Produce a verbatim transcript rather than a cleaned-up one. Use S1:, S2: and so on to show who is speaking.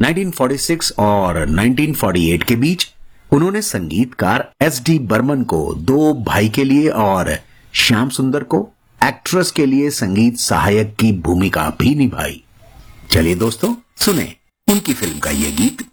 S1: उन्नीस सौ छियालीस और उन्नीस सौ अड़तालीस के बीच उन्होंने संगीतकार एस डी बर्मन को दो भाई के लिए और श्याम सुंदर को एक्ट्रेस के लिए संगीत सहायक की भूमिका भी निभाई। चलिए दोस्तों, सुने उनकी फिल्म का ये गीत।